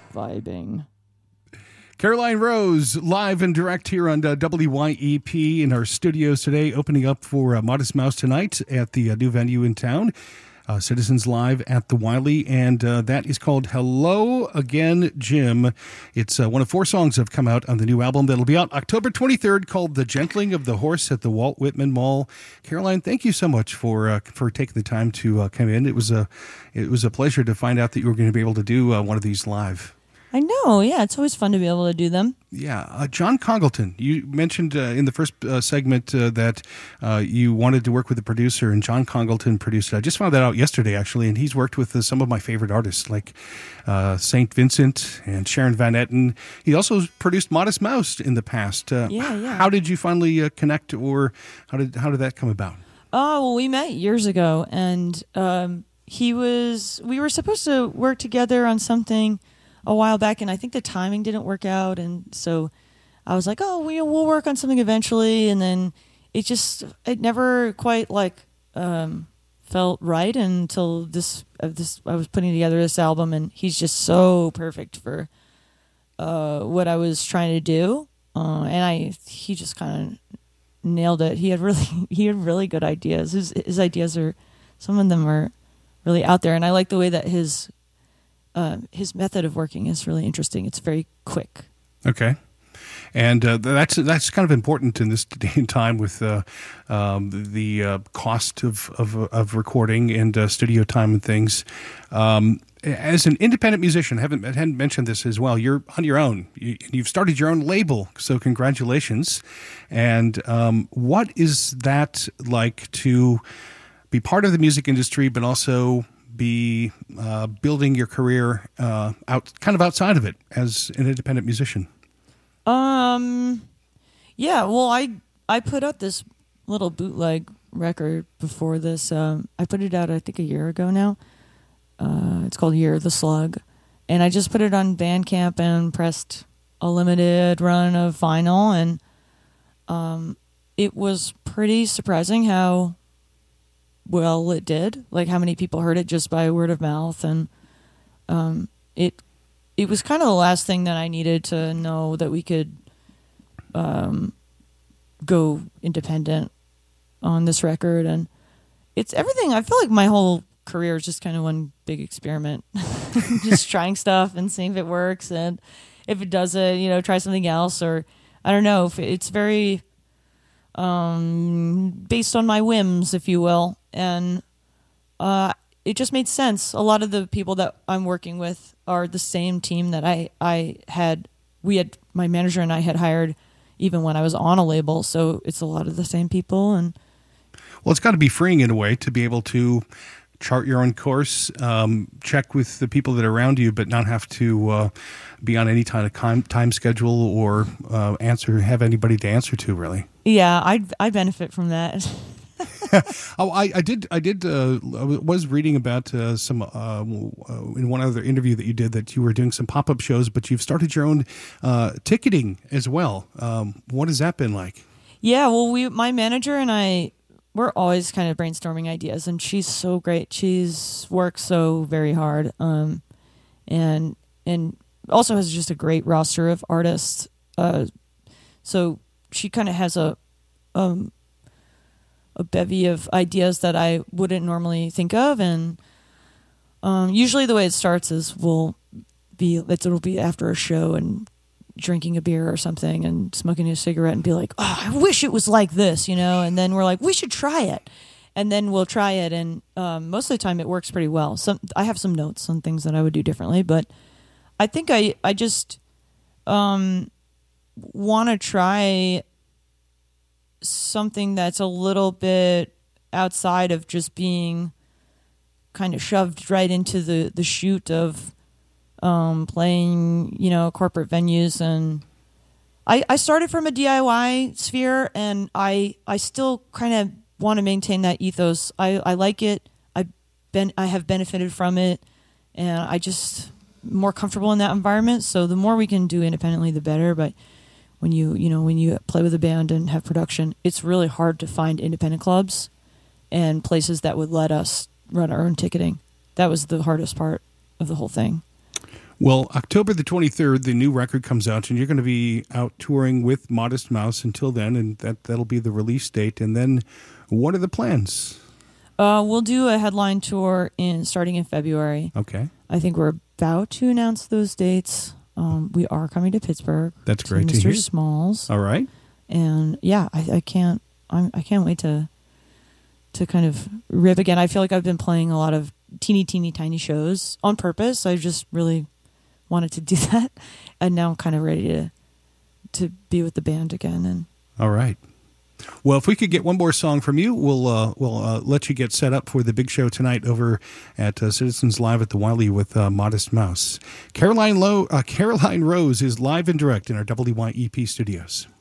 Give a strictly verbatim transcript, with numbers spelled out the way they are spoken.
vibing. Caroline Rose, live and direct here on uh, W Y E P in our studios today, opening up for uh, Modest Mouse tonight at the uh, new venue in town, uh, Citizens Live at the Wiley, and uh, that is called Hello Again, Jim. It's uh, one of four songs that have come out on the new album that'll be out October twenty-third, called The Gentling of the Horse at the Walt Whitman Mall. Caroline, thank you so much for uh, for taking the time to uh, come in. It was a it was a pleasure to find out that you were going to be able to do uh, one of these live. I know, yeah. It's always fun to be able to do them. Yeah. Uh, John Congleton, you mentioned uh, in the first uh, segment uh, that uh, you wanted to work with the producer, and John Congleton produced it. I just found that out yesterday, actually, and he's worked with uh, some of my favorite artists, like uh, Saint Vincent and Sharon Van Etten. He also produced Modest Mouse in the past. Uh, yeah, yeah. How did you finally uh, connect, or how did how did that come about? Oh, well, we met years ago, and um, he was. we were supposed to work together on something a while back, and I think the timing didn't work out, and so I was like, oh, we, we'll work on something eventually, and then it just, it never quite, like, um, felt right until this, uh, this, I was putting together this album, and he's just so perfect for uh, what I was trying to do, uh, and I, he just kind of nailed it. He had really, he had really good ideas. His, his ideas are, some of them are really out there, and I like the way that his Uh, his method of working is really interesting. It's very quick. Okay. And uh, that's that's kind of important in this day and time with uh, um, the uh, cost of, of of recording and uh, studio time and things. Um, as an independent musician, I haven't, I hadn't mentioned this as well. You're on your own. You, you've started your own label, so congratulations. And um, what is that like to be part of the music industry, but also be uh, building your career uh, out, kind of outside of it as an independent musician? Um, yeah. Well, I I put out this little bootleg record before this. Um, I put it out, I think, a year ago now. Uh, it's called Year of the Slug, and I just put it on Bandcamp and pressed a limited run of vinyl, and um, it was pretty surprising how well it did, like how many people heard it just by word of mouth, and um, it it was kind of the last thing that I needed to know that we could um, go independent on this record, and it's everything. I feel like my whole career is just kind of one big experiment, just trying stuff and seeing if it works, and if it doesn't, you know, try something else, or I don't know. If it's very um, based on my whims, if you will. And uh, it just made sense. A lot of the people that I'm working with are the same team that I, I had, we had, my manager and I had hired even when I was on a label. So it's a lot of the same people. And well, it's got to be freeing in a way to be able to chart your own course, um, check with the people that are around you, but not have to uh, be on any kind of time, time schedule or uh, answer, have anybody to answer to, really. Yeah, I I benefit from that. oh, I, I did. I did. Uh, I was reading about uh, some uh, in one other interview that you did that you were doing some pop up shows, but you've started your own uh, ticketing as well. Um, what has that been like? Yeah, well, we, my manager and I, we're always kind of brainstorming ideas, and she's so great. She's worked so very hard, um, and and also has just a great roster of artists. Uh, so she kind of has a um. a bevy of ideas that I wouldn't normally think of, and um, usually the way it starts is we'll be it'll be after a show and drinking a beer or something and smoking a cigarette and be like, oh, I wish it was like this, you know, and then we're like, we should try it, and then we'll try it, and um, most of the time it works pretty well. Some I have some notes on things that I would do differently, but I think I I just um, want to try something that's a little bit outside of just being kind of shoved right into the, the chute of um, playing, you know, corporate venues. And I, I started from a D I Y sphere, and I I still kind of want to maintain that ethos. I, I like it. I've been I have benefited from it, and I just more comfortable in that environment. So the more we can do independently, the better. But when you you know when you play with a band and have production, it's really hard to find independent clubs and places that would let us run our own ticketing. That was the hardest part of the whole thing. Well, October the twenty-third, the new record comes out, and you're going to be out touring with Modest Mouse until then, and that, that'll be the release date. And then what are the plans? Uh, we'll do a headline tour in starting in February. Okay. I think we're about to announce those dates. Um, we are coming to Pittsburgh. That's to great to Mister hear. Smalls. All right. And yeah, I, I can't I'm, I can't wait to to kind of rip again. I feel like I've been playing a lot of teeny, teeny, tiny shows on purpose. I just really wanted to do that, and now I'm kind of ready to to be with the band again. And all right. Well, if we could get one more song from you, we'll uh, we'll uh, let you get set up for the big show tonight over at uh, Citizens Live at the Wiley with uh, Modest Mouse. Caroline Lowe, uh, Caroline Rose is live and direct in our W Y E P studios.